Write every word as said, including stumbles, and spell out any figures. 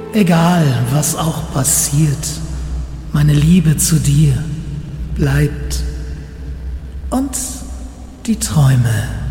Egal, was auch passiert, meine Liebe zu dir bleibt und die Träume.